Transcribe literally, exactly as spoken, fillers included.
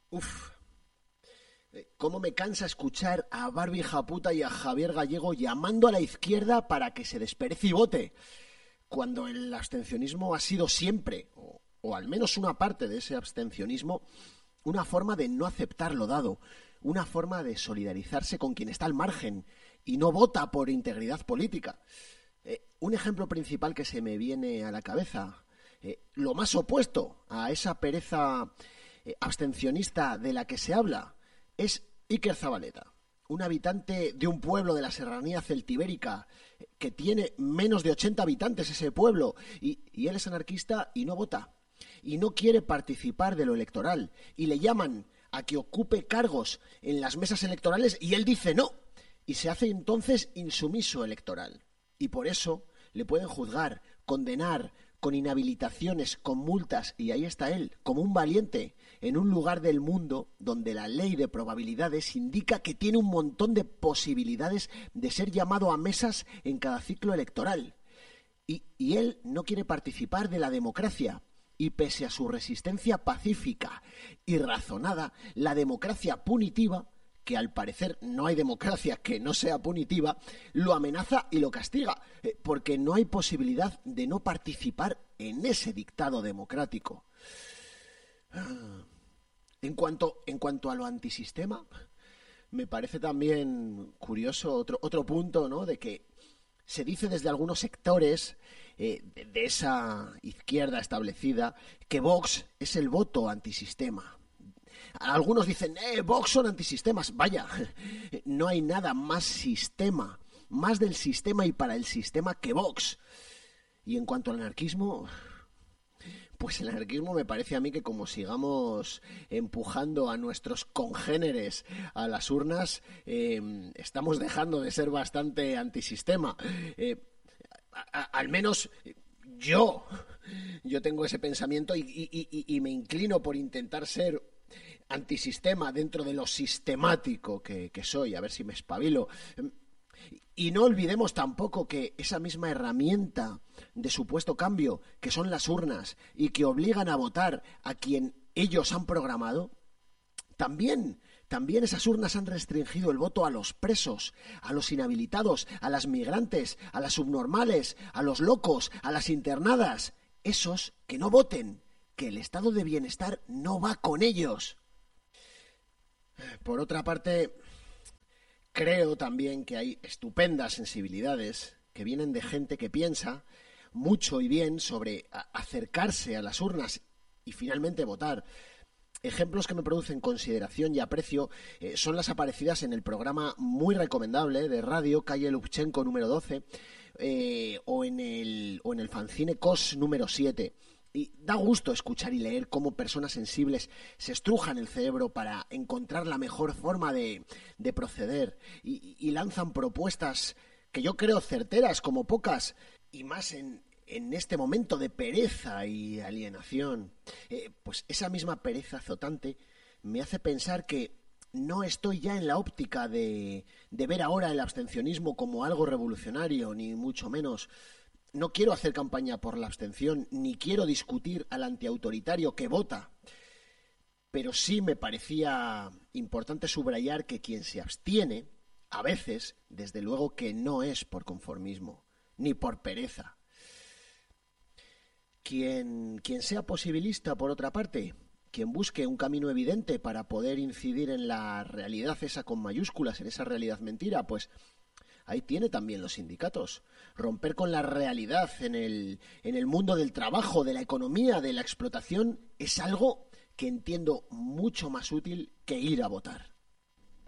Uf, eh, cómo me cansa escuchar a Barbie Japuta y a Javier Gallego llamando a la izquierda para que se desperece y vote, cuando el abstencionismo ha sido siempre, o, o al menos una parte de ese abstencionismo, una forma de no aceptar lo dado, una forma de solidarizarse con quien está al margen y no vota por integridad política. Eh, un ejemplo principal que se me viene a la cabeza, eh, lo más opuesto a esa pereza eh, abstencionista de la que se habla, es Iker Zabaleta, un habitante de un pueblo de la serranía celtibérica eh, que tiene menos de ochenta habitantes ese pueblo, y, y él es anarquista y no vota, y no quiere participar de lo electoral, y le llaman a que ocupe cargos en las mesas electorales y él dice no, y se hace entonces insumiso electoral. Y por eso le pueden juzgar, condenar, con inhabilitaciones, con multas, y ahí está él, como un valiente, en un lugar del mundo donde la ley de probabilidades indica que tiene un montón de posibilidades de ser llamado a mesas en cada ciclo electoral. Y, y él no quiere participar de la democracia. Y pese a su resistencia pacífica y razonada, la democracia punitiva, que al parecer no hay democracia que no sea punitiva, lo amenaza y lo castiga, eh, porque no hay posibilidad de no participar en ese dictado democrático. En cuanto, en cuanto a lo antisistema, me parece también curioso otro, otro punto, ¿no?, de que se dice desde algunos sectores eh, de, de esa izquierda establecida que Vox es el voto antisistema. Algunos dicen, eh, Vox son antisistemas. Vaya, no hay nada más sistema, más del sistema y para el sistema que Vox. Y en cuanto al anarquismo, pues el anarquismo me parece a mí que como sigamos empujando a nuestros congéneres a las urnas, eh, estamos dejando de ser bastante antisistema. Eh, a, a, al menos yo, yo tengo ese pensamiento y, y, y, y me inclino por intentar ser antisistema dentro de lo sistemático que, que soy, a ver si me espabilo. Y no olvidemos tampoco que esa misma herramienta de supuesto cambio, que son las urnas, y que obligan a votar a quien ellos han programado, también, también esas urnas han restringido el voto a los presos, a los inhabilitados, a las migrantes, a las subnormales, a los locos, a las internadas. Esos que no voten, que el estado de bienestar no va con ellos. Por otra parte, creo también que hay estupendas sensibilidades que vienen de gente que piensa mucho y bien sobre acercarse a las urnas y finalmente votar. Ejemplos que me producen consideración y aprecio eh, son las aparecidas en el programa muy recomendable de radio Calle Lubchenco número doce eh, o, en el, o en el fanzine C O S número siete. Y da gusto escuchar y leer cómo personas sensibles se estrujan el cerebro para encontrar la mejor forma de, de proceder y, y lanzan propuestas que yo creo certeras como pocas, y más en, en este momento de pereza y alienación. Eh, pues esa misma pereza azotante me hace pensar que no estoy ya en la óptica de, de ver ahora el abstencionismo como algo revolucionario, ni mucho menos. No quiero hacer campaña por la abstención, ni quiero discutir al antiautoritario que vota. Pero sí me parecía importante subrayar que quien se abstiene, a veces, desde luego que no es por conformismo, ni por pereza. Quien, quien sea posibilista, por otra parte, quien busque un camino evidente para poder incidir en la realidad esa con mayúsculas, en esa realidad mentira, pues ahí tiene también los sindicatos. Romper con la realidad en el, en el mundo del trabajo, de la economía, de la explotación, es algo que entiendo mucho más útil que ir a votar.